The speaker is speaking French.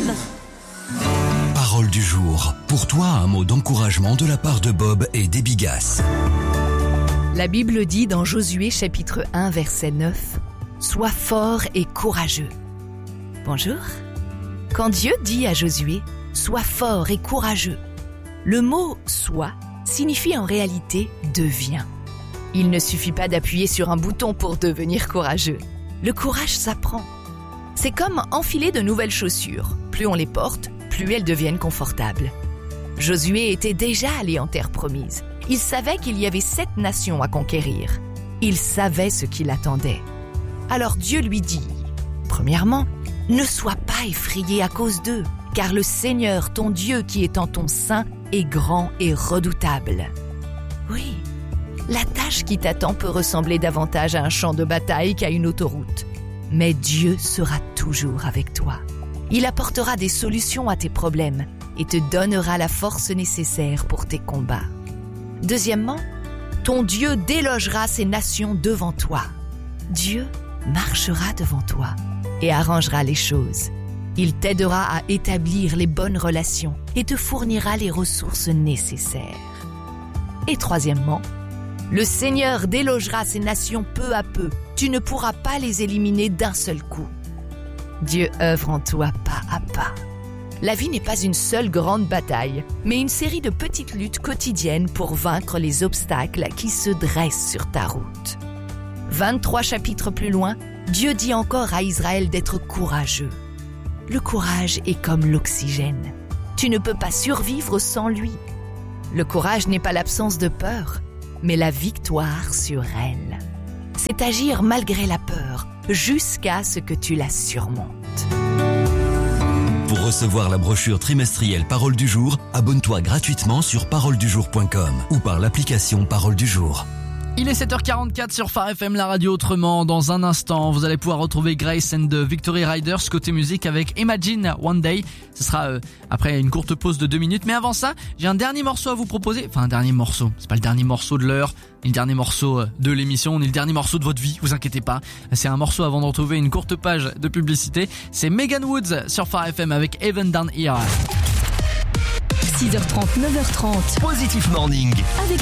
FM. Parole du jour. Pour toi, un mot d'encouragement de la part de Bob et des Bigas. La Bible dit dans Josué chapitre 1 verset 9 « Sois fort et courageux ». Bonjour. Quand Dieu dit à Josué « Sois fort et courageux », le mot « sois » signifie en réalité « deviens ». Il ne suffit pas d'appuyer sur un bouton pour devenir courageux. Le courage s'apprend. C'est comme enfiler de nouvelles chaussures. Plus on les porte, plus elles deviennent confortables. Josué était déjà allé en terre promise. Il savait qu'il y avait 7 nations à conquérir. Il savait ce qui l'attendait. Alors Dieu lui dit, premièrement, ne sois pas effrayé à cause d'eux, car le Seigneur, ton Dieu qui est en ton sein, est grand et redoutable. Oui, la tâche qui t'attend peut ressembler davantage à un champ de bataille qu'à une autoroute. Mais Dieu sera toujours avec toi. Il apportera des solutions à tes problèmes et te donnera la force nécessaire pour tes combats. Deuxièmement, ton Dieu délogera ces nations devant toi. Dieu marchera devant toi et arrangera les choses. Il t'aidera à établir les bonnes relations et te fournira les ressources nécessaires. Et troisièmement, le Seigneur délogera ces nations peu à peu. Tu ne pourras pas les éliminer d'un seul coup. Dieu œuvre en toi pas à pas. La vie n'est pas une seule grande bataille, mais une série de petites luttes quotidiennes pour vaincre les obstacles qui se dressent sur ta route. 23 chapitres plus loin, Dieu dit encore à Israël d'être courageux. Le courage est comme l'oxygène. Tu ne peux pas survivre sans lui. Le courage n'est pas l'absence de peur, mais la victoire sur elle. C'est agir malgré la peur, jusqu'à ce que tu la surmontes. Pour recevoir la brochure trimestrielle Parole du jour, abonne-toi gratuitement sur paroledujour.com ou par l'application Parole du jour. Il est 7h44 sur Phare FM, la radio autrement. Dans un instant, vous allez pouvoir retrouver Grace and the Victory Riders côté musique avec Imagine One Day. Ce sera après une courte pause de 2 minutes. Mais avant ça, j'ai un dernier morceau à vous proposer. Enfin, un dernier morceau. C'est pas le dernier morceau de l'heure, ni le dernier morceau de l'émission, ni le dernier morceau de votre vie. Vous inquiétez pas. C'est un morceau avant de retrouver une courte page de publicité. C'est Megan Woods sur Phare FM avec Even Down Here. 6h30, 9h30. Positive Morning. Avec